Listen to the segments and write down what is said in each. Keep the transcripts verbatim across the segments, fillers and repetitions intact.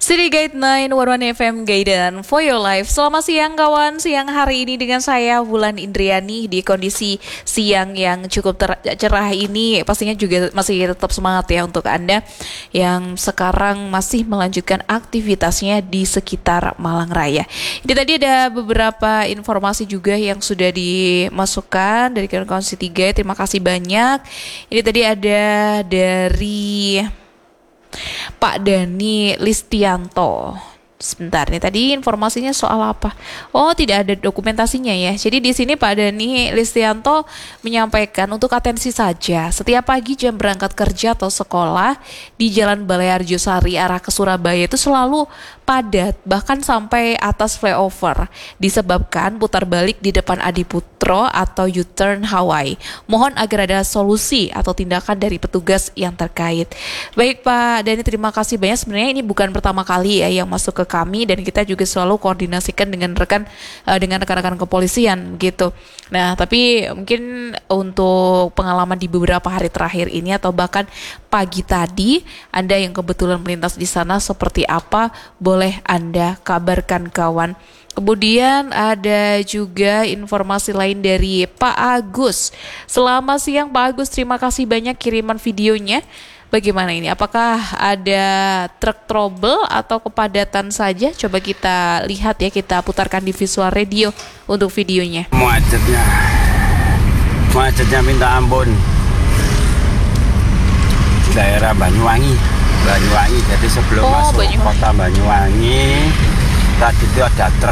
City Guide sembilan satu satu F M Guidance for your life. Selamat siang kawan, siang hari ini dengan saya Wulan Indriani di kondisi siang yang cukup ter- cerah ini. Pastinya juga masih tetap semangat ya untuk Anda yang sekarang masih melanjutkan aktivitasnya di sekitar Malang Raya. Ini tadi ada beberapa informasi juga yang sudah dimasukkan dari kawan-kawan City Guide. Terima kasih banyak. Ini tadi ada dari Pak Dani Listianto. Sebentar nih, tadi informasinya soal apa? Oh, tidak ada dokumentasinya ya. Jadi di sini Pak Dani Listianto menyampaikan untuk atensi saja. Setiap pagi jam berangkat kerja atau sekolah di Jalan Balai Arjosari arah ke Surabaya itu selalu padat, bahkan sampai atas flyover. Disebabkan putar balik di depan Adiputro atau U-turn Hawaii. Mohon agar ada solusi atau tindakan dari petugas yang terkait. Baik Pak Dani, terima kasih banyak. Sebenarnya ini bukan pertama kali ya yang masuk ke kami, dan kita juga selalu koordinasikan dengan rekan uh, dengan rekan-rekan kepolisian gitu. Nah, tapi mungkin untuk pengalaman di beberapa hari terakhir ini atau bahkan pagi tadi, Anda yang kebetulan melintas di sana seperti apa, boleh Anda kabarkan kawan. Kemudian ada juga informasi lain dari Pak Agus. Selamat siang Pak Agus, terima kasih banyak kiriman videonya. Bagaimana ini? Apakah ada truk trouble atau kepadatan saja? Coba kita lihat ya, kita putarkan di visual radio untuk videonya. Macetnya, macetnya minta ampun. Daerah Banyuwangi, Banyuwangi. Jadi sebelum oh, masuk Banyuwangi. kota Banyuwangi, tadi itu ada truk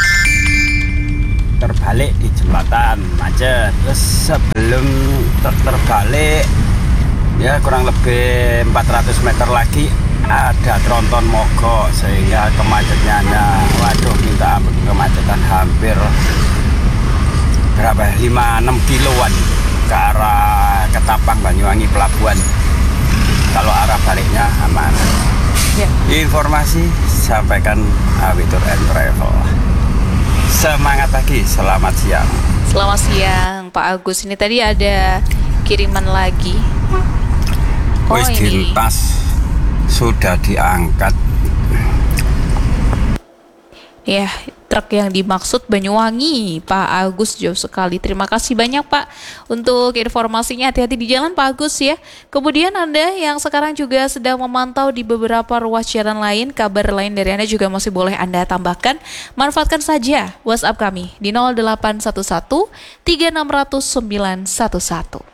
terbalik di jembatan, macet. Terus sebelum truk terbalik, ya kurang lebih empat ratus meter lagi ada tronton mogok, sehingga kemacetannya, waduh minta ampun, kemacetan hampir berapa, lima enam kiloan ke arah Ketapang Banyuwangi pelabuhan. Kalau arah baliknya aman. Ya. Informasi sampaikan Abitur and Travel. Semangat pagi, selamat siang. Selamat siang Pak Agus. Ini tadi ada kiriman lagi. Oh, Wis ini dintas sudah diangkat. ya, truk yang dimaksud Banyuwangi, Pak Agus, jauh sekali. Terima kasih banyak Pak untuk informasinya. Hati-hati di jalan Pak Agus ya. Kemudian Anda yang sekarang juga sedang memantau di beberapa ruas jalan lain, kabar lain dari Anda juga masih boleh Anda tambahkan. Manfaatkan saja WhatsApp kami di nol delapan satu satu tiga enam nol nol sembilan satu satu.